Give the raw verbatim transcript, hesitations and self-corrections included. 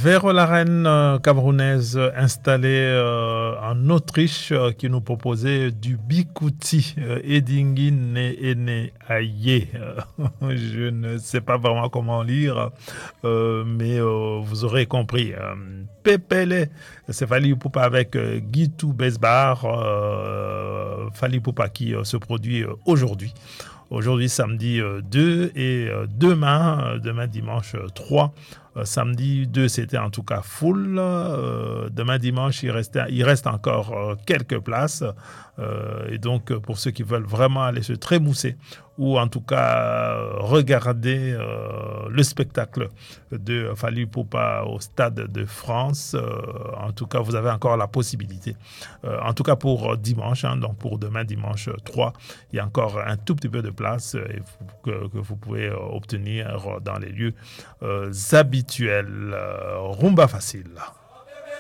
Véro la reine euh, camerounaise installée euh, en Autriche euh, qui nous proposait du bikouti euh, Edingi ne ene aye. Euh, Je ne sais pas vraiment comment lire, euh, mais euh, vous aurez compris. Euh, Pépélé, c'est Fali Poupa avec euh, Guitou Besbar, euh, Fali Poupa qui euh, se produit euh, aujourd'hui. Aujourd'hui, samedi euh, deux et euh, demain, euh, demain dimanche euh, trois. Euh, samedi deux, c'était en tout cas full. Euh, demain dimanche, il, restait, il reste encore euh, quelques places. Euh, et donc, euh, pour ceux qui veulent vraiment aller se trémousser ou en tout cas euh, regarder euh, le spectacle de Fally Ipupa au Stade de France, euh, en tout cas, vous avez encore la possibilité. Euh, en tout cas, pour euh, dimanche, hein, donc pour demain dimanche trois, il y a encore un tout petit peu de place euh, et vous- que, que vous pouvez euh, obtenir dans les lieux euh, habituels. Euh, rumba facile.